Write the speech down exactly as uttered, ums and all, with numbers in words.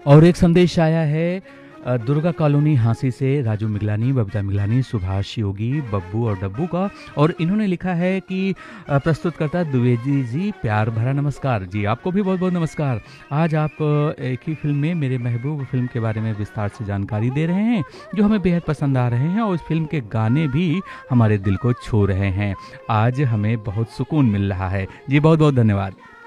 और एक संदेश आया है अ, दुर्गा कॉलोनी हांसी से राजू मिगलानी, बबीता मिगलानी, सुभाष योगी, बब्बू और डब्बू का। और इन्होंने लिखा है कि अ, प्रस्तुतकर्ता द्विवेदी जी प्यार भरा नमस्कार। जी आपको भी बहुत बहुत नमस्कार। आज आप अ, एक ही फिल्म में मेरे महबूब फिल्म के बारे में विस्तार से जानकारी दे रहे हैं जो हमें बेहद पसंद आ रहे हैं और उस फिल्म के गाने भी हमारे दिल को छू रहे हैं। आज हमें बहुत सुकून मिल रहा है। जी बहुत बहुत धन्यवाद।